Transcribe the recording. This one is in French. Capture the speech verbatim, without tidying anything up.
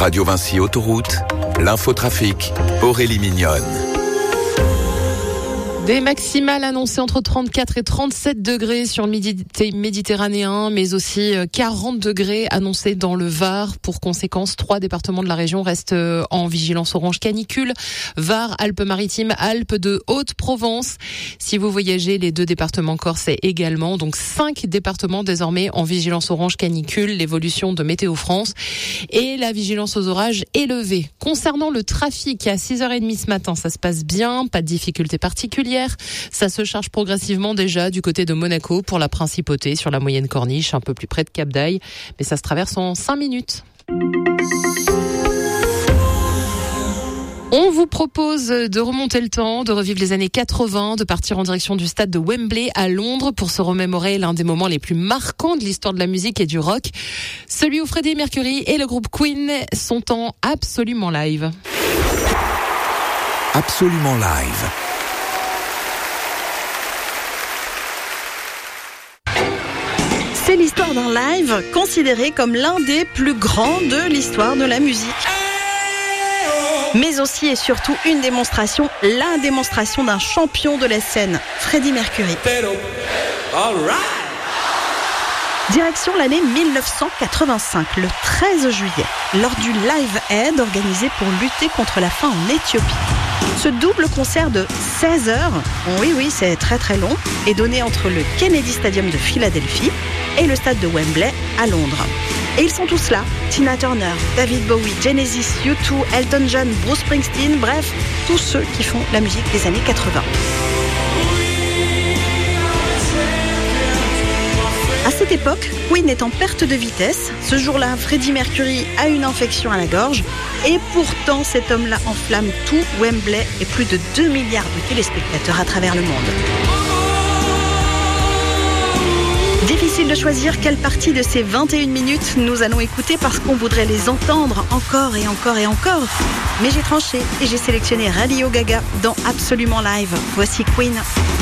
Radio Vinci Autoroute, l'infotrafic, Aurélie Mignonne. Des maximales annoncées entre trente-quatre et trente-sept degrés sur le midi méditerranéen, mais aussi quarante degrés annoncés dans le Var. Pour conséquence, trois départements de la région restent en vigilance orange canicule. Var, Alpes-Maritimes, Alpes de Haute-Provence. Si vous voyagez, les deux départements corses également. Donc cinq départements désormais en vigilance orange canicule. L'évolution de Météo France et la vigilance aux orages élevée. Concernant le trafic, à six heures trente ce matin, ça se passe bien, pas de difficultés particulières. Ça se charge progressivement déjà du côté de Monaco pour la Principauté sur la moyenne corniche, un peu plus près de Cap d'Aille, mais ça se traverse en cinq minutes. On vous propose de remonter le temps, de revivre les années quatre-vingts, de partir en direction du stade de Wembley à Londres pour se remémorer l'un des moments les plus marquants de l'histoire de la musique et du rock. Celui où Freddie Mercury et le groupe Queen sont en Absolument Live. Absolument Live. C'est l'histoire d'un live considéré comme l'un des plus grands de l'histoire de la musique. Mais aussi et surtout une démonstration, la démonstration d'un champion de la scène, Freddie Mercury. Direction l'année mille neuf cent quatre-vingt-cinq, le treize juillet, lors du Live Aid organisé pour lutter contre la faim en Éthiopie. Ce double concert de seize heures, oui oui c'est très très long, est donné entre le Kennedy Stadium de Philadelphie et le stade de Wembley à Londres. Et ils sont tous là, Tina Turner, David Bowie, Genesis, U deux, Elton John, Bruce Springsteen, bref, tous ceux qui font la musique des années quatre-vingts. À cette époque, Queen est en perte de vitesse. Ce jour-là, Freddie Mercury a une infection à la gorge. Et pourtant, cet homme-là enflamme tout Wembley et plus de deux milliards de téléspectateurs à travers le monde. Difficile de choisir quelle partie de ces vingt et une minutes nous allons écouter parce qu'on voudrait les entendre encore et encore et encore. Mais j'ai tranché et j'ai sélectionné Radio Gaga dans Absolument Live. Voici Queen.